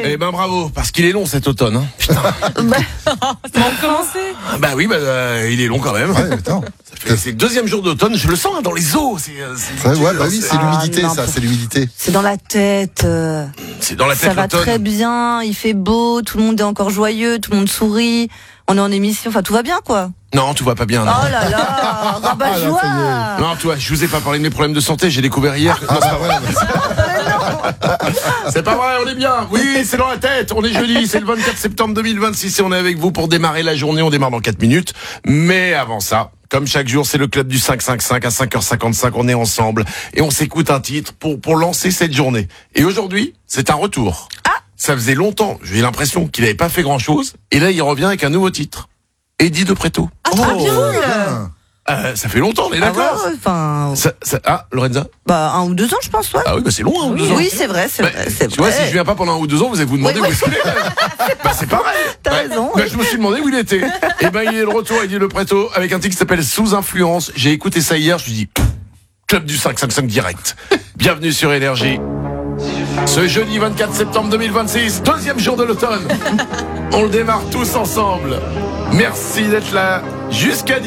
Eh ben bravo, parce qu'il est long cet automne. Hein. Putain. Ça va commencer. Bah oui, il est long quand même. Ouais, attends. C'est le deuxième jour d'automne, je le sens hein, dans les os. C'est l'humidité, ça, c'est l'humidité. C'est dans la tête. C'est dans la tête Ça va l'automne. très bien, il fait beau, tout le monde est encore joyeux, tout le monde sourit. On est en émission, enfin tout va bien quoi. Non, tout va pas bien. Non. Oh là là, rabat-joie. Non, toi, je vous ai pas parlé de mes problèmes de santé, j'ai découvert hier. Non, c'est pas vrai. C'est pas vrai, on est bien. Oui, c'est dans la tête. On est jeudi, c'est le 24 septembre 2026 et on est avec vous pour démarrer la journée. On démarre dans 4 minutes. Mais avant ça, comme chaque jour, c'est le club du 555 à 5h55. On est ensemble et on s'écoute un titre pour lancer cette journée. Et aujourd'hui, c'est un retour. Ça faisait longtemps, j'ai l'impression qu'il n'avait pas fait grand-chose. Et là, il revient avec un nouveau titre. Eddie de Pretto. Ah, très bien. Ça fait longtemps, on est d'accord. Lorenza. 1 ou 2 ans, je pense, ouais. Ah oui, c'est long, 1 ou 2 ans. Oui, c'est vrai, c'est vrai. Tu vois, si je viens pas pendant 1 ou 2 ans, vous allez vous demander où est-ce qu'il est. C'est pareil. T'as raison. Je me suis demandé où il était. Et il est de retour, Eddie de Pretto, avec un titre qui s'appelle Sous influence. J'ai écouté ça hier, je me suis dit, club du 555 direct. Bienvenue sur Énergie. Ce jeudi 24 septembre 2026, deuxième jour de l'automne. On le démarre tous ensemble. Merci d'être là jusqu'à 10.